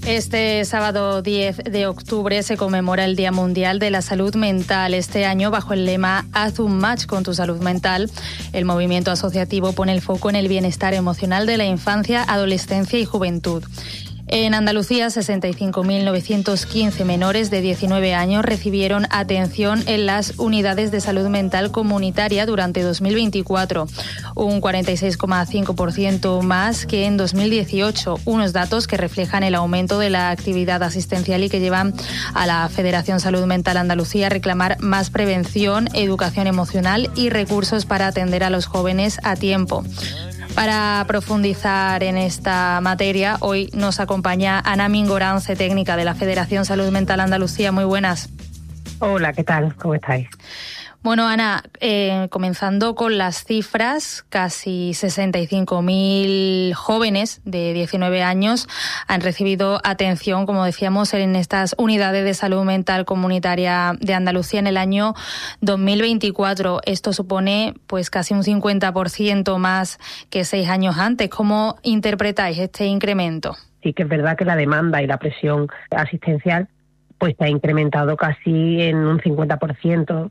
Este sábado 10 de octubre se conmemora el Día Mundial de la Salud Mental. Este año, bajo el lema Haz un match con tu salud mental, el movimiento asociativo pone el foco en el bienestar emocional de la infancia, adolescencia y juventud. En Andalucía, 65.915 menores de 19 años recibieron atención en las unidades de salud mental comunitaria durante 2024, un 46,5% más que en 2018, unos datos que reflejan el aumento de la actividad asistencial y que llevan a la Federación Salud Mental Andalucía a reclamar más prevención, educación emocional y recursos para atender a los jóvenes a tiempo. Para profundizar en esta materia, hoy nos acompaña Ana Mingorance, técnica de la Federación Salud Mental Andalucía. Muy buenas. Hola, ¿qué tal? ¿Cómo estáis? Bueno, Ana, comenzando con las cifras, casi 65.000 jóvenes de 19 años han recibido atención, como decíamos, en estas unidades de salud mental comunitaria de Andalucía en el año 2024. Esto supone pues casi un 50% más que 6 años antes. ¿Cómo interpretáis este incremento? Sí que es verdad que la demanda y la presión asistencial pues se ha incrementado casi en un 50%.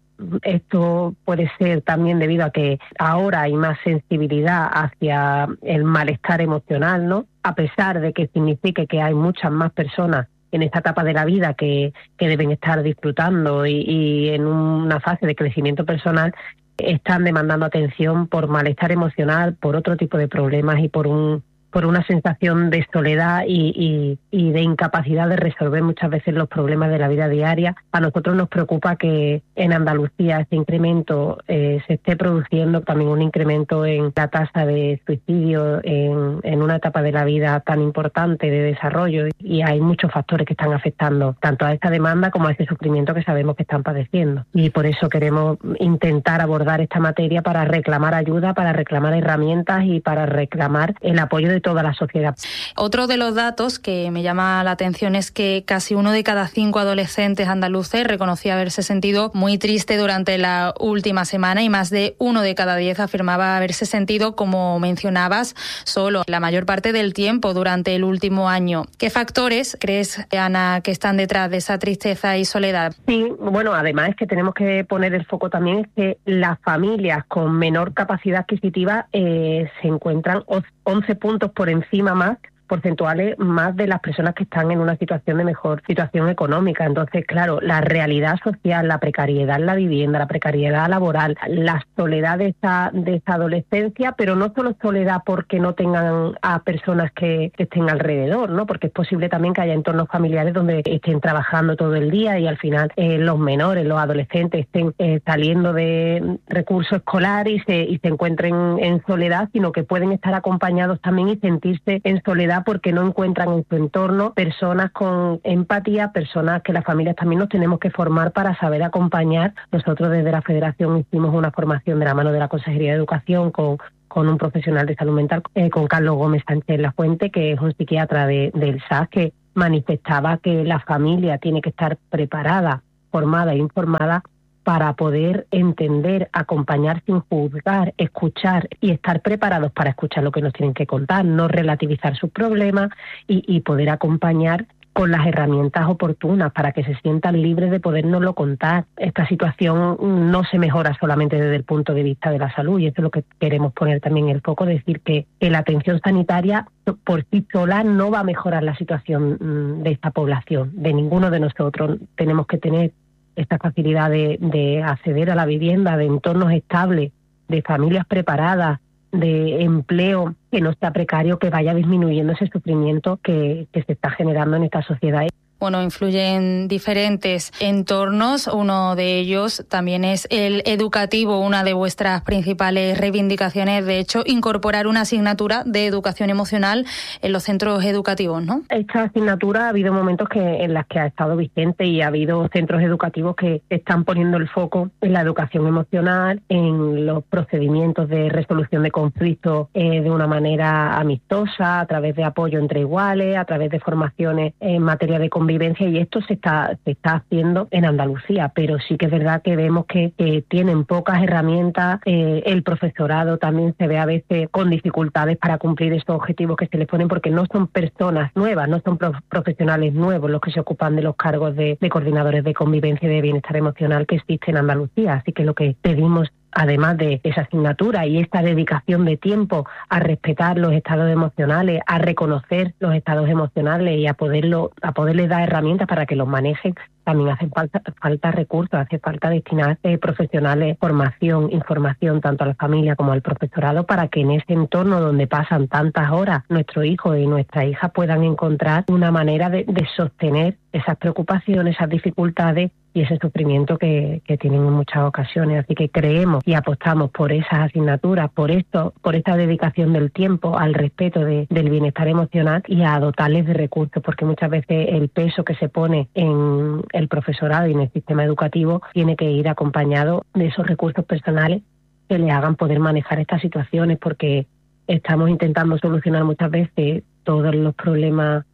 Esto puede ser también debido a que ahora hay más sensibilidad hacia el malestar emocional, ¿no? A pesar de que signifique que hay muchas más personas en esta etapa de la vida que deben estar disfrutando y en una fase de crecimiento personal, están demandando atención por malestar emocional, por otro tipo de problemas y por una sensación de soledad y de incapacidad de resolver muchas veces los problemas de la vida diaria. A nosotros nos preocupa que en Andalucía este incremento se esté produciendo, también un incremento en la tasa de suicidio en una etapa de la vida tan importante de desarrollo, y hay muchos factores que están afectando tanto a esta demanda como a ese sufrimiento que sabemos que están padeciendo. Y por eso queremos intentar abordar esta materia para reclamar ayuda, para reclamar herramientas y para reclamar el apoyo de toda la sociedad. Otro de los datos que me llama la atención es que casi 1 de cada 5 adolescentes andaluces reconocía haberse sentido muy triste durante la última semana, y más de 1 de cada 10 afirmaba haberse sentido, como mencionabas, solo la mayor parte del tiempo durante el último año. ¿Qué factores crees, Ana, que están detrás de esa tristeza y soledad? Sí, bueno, además es que tenemos que poner el foco también es que las familias con menor capacidad adquisitiva se encuentran 11 puntos por encima más porcentuales más de las personas que están en una situación de mejor situación económica. Entonces, claro, la realidad social, la precariedad en la vivienda, la precariedad laboral, la soledad de esta adolescencia, pero no solo soledad porque no tengan a personas que estén alrededor, ¿no? Porque es posible también que haya entornos familiares donde estén trabajando todo el día y al final los menores, los adolescentes estén saliendo de recurso escolar y se encuentren en soledad, sino que pueden estar acompañados también y sentirse en soledad porque no encuentran en su entorno personas con empatía, personas que las familias también nos tenemos que formar para saber acompañar. Nosotros desde la Federación hicimos una formación de la mano de la Consejería de Educación con un profesional de salud mental, con Carlos Gómez Sánchez Lafuente, que es un psiquiatra del SAS, que manifestaba que la familia tiene que estar preparada, formada e informada para poder entender, acompañar sin juzgar, escuchar y estar preparados para escuchar lo que nos tienen que contar, no relativizar sus problemas y poder acompañar con las herramientas oportunas para que se sientan libres de podérnoslo contar. Esta situación no se mejora solamente desde el punto de vista de la salud, y eso es lo que queremos poner también en el foco, decir que la atención sanitaria por sí sola no va a mejorar la situación de esta población, de ninguno de nosotros. Tenemos que tener esta facilidad de acceder a la vivienda, de entornos estables, de familias preparadas, de empleo que no está precario, que vaya disminuyendo ese sufrimiento que se está generando en esta sociedad. Bueno, influyen diferentes entornos. Uno de ellos también es el educativo, una de vuestras principales reivindicaciones, de hecho, incorporar una asignatura de educación emocional en los centros educativos, ¿no? Esta asignatura ha habido momentos en las que ha estado vigente y ha habido centros educativos que están poniendo el foco en la educación emocional, en los procedimientos de resolución de conflictos de una manera amistosa, a través de apoyo entre iguales, a través de formaciones en materia de convivencia convivencia, y esto se está haciendo en Andalucía, pero sí que es verdad que vemos que tienen pocas herramientas. El profesorado también se ve a veces con dificultades para cumplir estos objetivos que se les ponen, porque no son personas nuevas, no son profesionales nuevos los que se ocupan de los cargos de coordinadores de convivencia y de bienestar emocional que existen en Andalucía. Así que lo que pedimos, además de esa asignatura y esta dedicación de tiempo a respetar los estados emocionales, a reconocer los estados emocionales y a poderles dar herramientas para que los manejen, también hacen falta recursos, hace falta destinar profesionales, formación, información tanto a la familia como al profesorado, para que en ese entorno donde pasan tantas horas nuestros hijos y nuestras hijas puedan encontrar una manera de sostener esas preocupaciones, esas dificultades y ese sufrimiento que tienen en muchas ocasiones. Así que creemos y apostamos por esas asignaturas, por esta dedicación del tiempo al respeto del bienestar emocional y a dotarles de recursos, porque muchas veces el peso que se pone en el profesorado y en el sistema educativo tiene que ir acompañado de esos recursos personales que le hagan poder manejar estas situaciones, porque estamos intentando solucionar muchas veces todos los problemas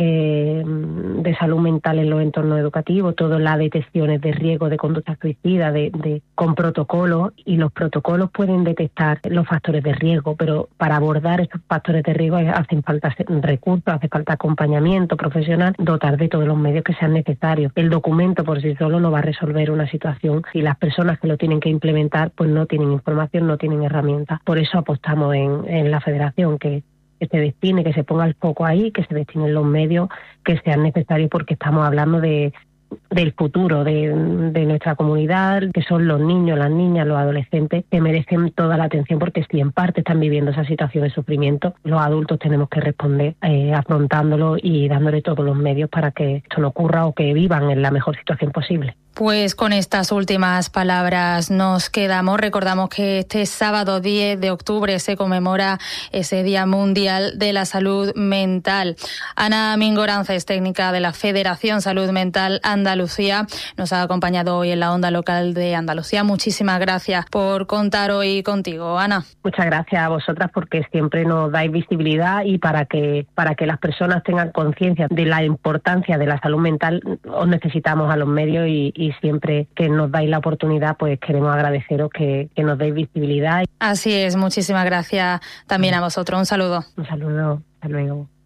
de salud mental en los entornos educativos, todas las detecciones de riesgo de conducta suicida con protocolos, y los protocolos pueden detectar los factores de riesgo, pero para abordar esos factores de riesgo hacen falta recursos, hace falta acompañamiento profesional, dotar de todos los medios que sean necesarios. El documento por sí solo no va a resolver una situación si las personas que lo tienen que implementar pues no tienen información, no tienen herramientas. Por eso apostamos en la Federación que se destine, que se ponga el foco ahí, que se destinen los medios que sean necesarios, porque estamos hablando del futuro de nuestra comunidad, que son los niños, las niñas, los adolescentes, que merecen toda la atención, porque si en parte están viviendo esa situación de sufrimiento, los adultos tenemos que responder afrontándolo y dándole todos los medios para que esto no ocurra o que vivan en la mejor situación posible. Pues con estas últimas palabras nos quedamos. Recordamos que este sábado 10 de octubre se conmemora ese Día Mundial de la Salud Mental. Ana Mingorances, técnica de la Federación Salud Mental Andalucía, nos ha acompañado hoy en la Onda Local de Andalucía. Muchísimas gracias por contar hoy contigo, Ana. Muchas gracias a vosotras, porque siempre nos dais visibilidad, y para que las personas tengan conciencia de la importancia de la salud mental, os necesitamos a los medios, y siempre que nos dais la oportunidad, pues queremos agradeceros que nos deis visibilidad. Así es, muchísimas gracias también a vosotros. Un saludo. Un saludo, hasta luego.